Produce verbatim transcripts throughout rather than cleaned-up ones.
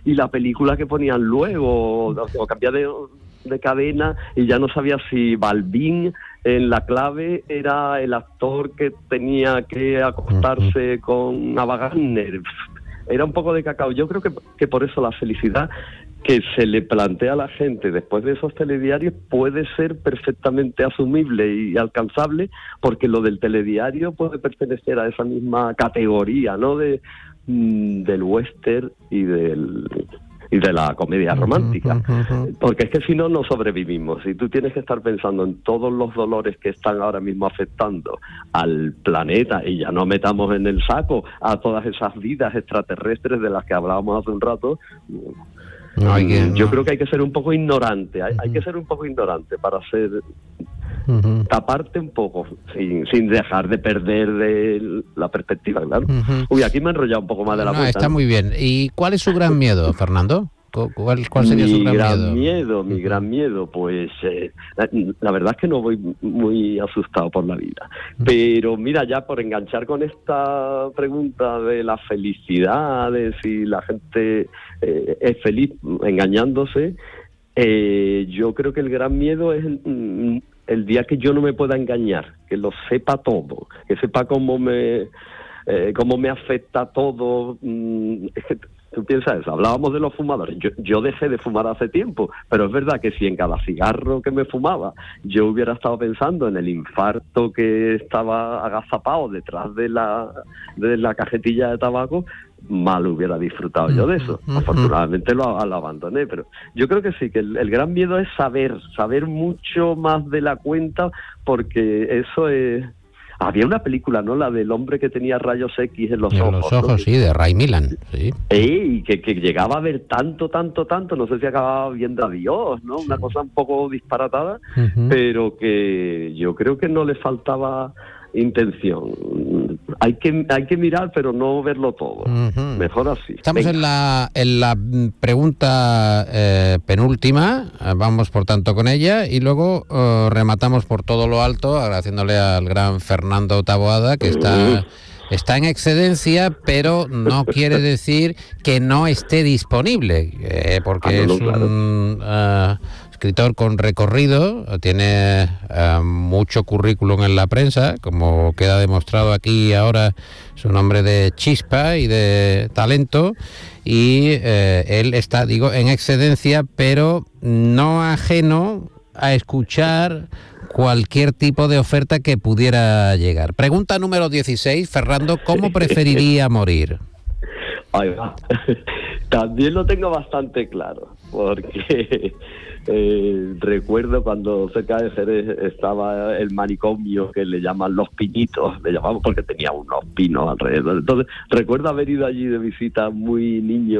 y la película que ponían luego, o, o cambiar de, de cadena, y ya no sabía si Balbín en La Clave era el actor que tenía que acostarse con Ava Gardner. Era un poco de cacao. Yo creo que, que por eso la felicidad que se le plantea a la gente después de esos telediarios puede ser perfectamente asumible y alcanzable, porque lo del telediario puede pertenecer a esa misma categoría, ¿no? De mm, del western y del y de la comedia romántica, porque es que si no, no sobrevivimos. Y tú tienes que estar pensando en todos los dolores que están ahora mismo afectando al planeta, y ya no metamos en el saco a todas esas vidas extraterrestres de las que hablábamos hace un rato. No hay que, Yo no. creo que hay que ser un poco ignorante, hay, uh-huh. hay que ser un poco ignorante para ser... Uh-huh. Taparte un poco, sin, sin dejar de perder de la perspectiva, claro. Uh-huh. Uy, aquí me he enrollado un poco más de la no, cuenta. Está ¿no? muy bien. ¿Y cuál es su gran miedo, Fernando? ¿Cuál, cuál sería mi su gran, gran miedo? miedo? Mi gran miedo, pues eh, la, la verdad es que no voy muy asustado por la vida. Pero mira, ya por enganchar con esta pregunta de la felicidad, de si la gente eh, es feliz engañándose, eh, yo creo que el gran miedo es el, el día que yo no me pueda engañar, que lo sepa todo, que sepa cómo me, eh, cómo me afecta todo. Es que tú piensas eso, hablábamos de los fumadores, yo, yo dejé de fumar hace tiempo, pero es verdad que si en cada cigarro que me fumaba yo hubiera estado pensando en el infarto que estaba agazapado detrás de la, de la cajetilla de tabaco, mal hubiera disfrutado yo de eso. Uh-huh. Afortunadamente lo, lo abandoné, pero yo creo que sí, que el, el gran miedo es saber, saber mucho más de la cuenta, porque eso es... Había una película, ¿no? La del hombre que tenía rayos X en los en ojos. los ojos, ¿no? Sí, de Ray Milland, sí. Y que, que llegaba a ver tanto, tanto, tanto, no sé si acababa viendo a Dios, ¿no? Sí. Una cosa un poco disparatada, uh-huh. pero que yo creo que no le faltaba intención. Hay que hay que mirar, pero no verlo todo. Uh-huh. Mejor así. Estamos en la en la pregunta eh, penúltima. Vamos, por tanto, con ella y luego uh, rematamos por todo lo alto, agradeciéndole al gran Fernando Taboada, que está... Uh-huh. Está en excedencia, pero no quiere decir que no esté disponible, eh, porque ah, no, no, es un claro. uh, escritor con recorrido, tiene uh, mucho currículum en la prensa, como queda demostrado aquí ahora, es un hombre de chispa y de talento, y eh, él está, digo, en excedencia, pero no ajeno a escuchar cualquier tipo de oferta que pudiera llegar. Pregunta número dieciséis, Fernando, ¿cómo preferiría morir? Ahí va. También lo tengo bastante claro, porque eh, recuerdo cuando cerca de Jerez estaba el manicomio que le llaman Los Pinitos, le llamamos porque tenía unos pinos alrededor. Entonces, recuerdo haber ido allí de visita muy niño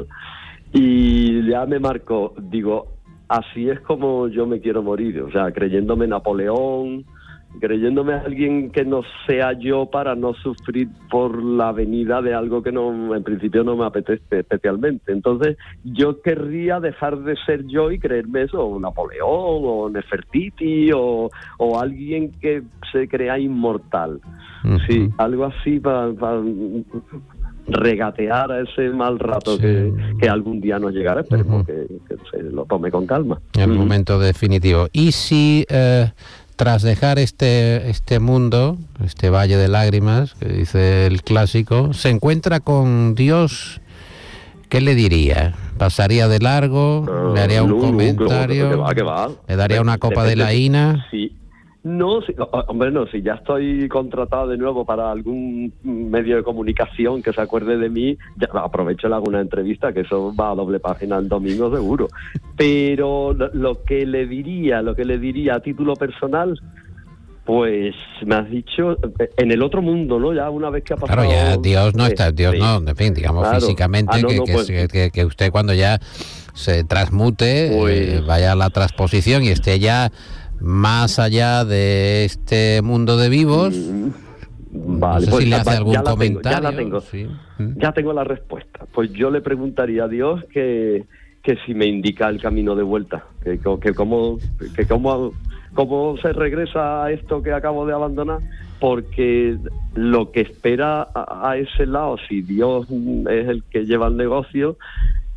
y ya me marcó, digo, así es como yo me quiero morir, o sea, creyéndome Napoleón, creyéndome a alguien que no sea yo para no sufrir por la venida de algo que no, en principio no me apetece especialmente. Entonces, yo querría dejar de ser yo y creerme eso, o Napoleón, o Nefertiti, o, o alguien que se crea inmortal. Uh-huh. Sí, algo así para... para regatear a ese mal rato sí. que, que algún día nos llegará. Esperemos uh-huh. que, que se lo tome con calma. El uh-huh. momento definitivo. Y si eh, tras dejar este este mundo, este valle de lágrimas, que dice el clásico, se encuentra con Dios, ¿qué le diría? ¿Pasaría de largo? Uh, ¿Le haría un no, comentario? No, que va, que va. ¿Le daría una copa de, de, de la ina? Sí. No, sí, hombre, no, si ya estoy contratado de nuevo para algún medio de comunicación que se acuerde de mí, ya aprovecho alguna entrevista, que eso va a doble página el domingo seguro. Pero lo, lo que le diría, lo que le diría a título personal, pues me has dicho, en el otro mundo, ¿no? Ya una vez que ha pasado... Claro, ya Dios no está, Dios sí. no, en fin, digamos claro. físicamente, ah, no, que, no, pues, que, que, que usted cuando ya se transmute, pues, eh, vaya a la transposición y esté ya... más allá de este mundo de vivos, vale, no sé pues si le hace ya, algún ya la comentario. Tengo, ya la tengo, sí. ya tengo la respuesta. Pues yo le preguntaría a Dios que, que si me indica el camino de vuelta, que, que cómo que cómo, cómo se regresa a esto que acabo de abandonar, porque lo que espera a, a ese lado, si Dios es el que lleva el negocio,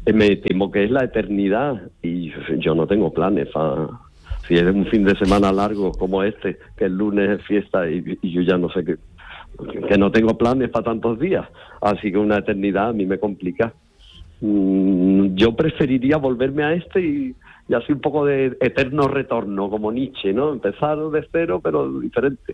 Me temo que es la eternidad y yo no tengo planes para... Si es un fin de semana largo como este, que el lunes es fiesta y, y yo ya no sé qué, que no tengo planes para tantos días, así que una eternidad a mí me complica. Mm, yo preferiría volverme a este y, y así un poco de eterno retorno, como Nietzsche, ¿no? Empezar de cero, pero diferente.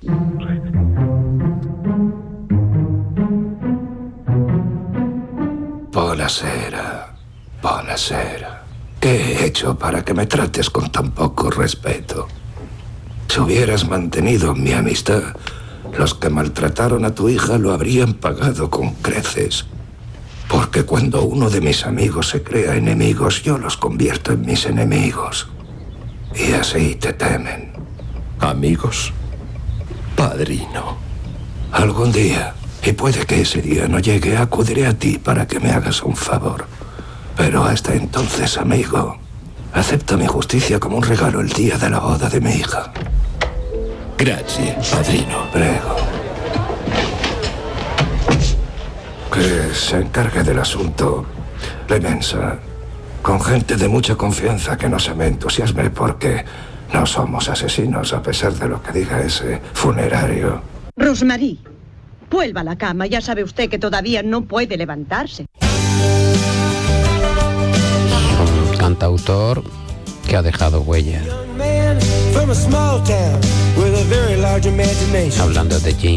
Buonasera, buonasera. ¿Qué he hecho para que me trates con tan poco respeto? Si hubieras mantenido mi amistad, los que maltrataron a tu hija lo habrían pagado con creces. Porque cuando uno de mis amigos se crea enemigos, yo los convierto en mis enemigos. Y así te temen. ¿Amigos? Padrino. Algún día, y puede que ese día no llegue, acudiré a ti para que me hagas un favor. Pero hasta entonces, amigo, acepta mi justicia como un regalo el día de la boda de mi hija. Grazie, padrino. Prego. Que se encargue del asunto la Mensa, con gente de mucha confianza que no se me entusiasme, porque no somos asesinos a pesar de lo que diga ese funerario. Rosmarie, vuelva a la cama, ya sabe usted que todavía no puede levantarse. Un cantautor que ha dejado huella. Hablando de James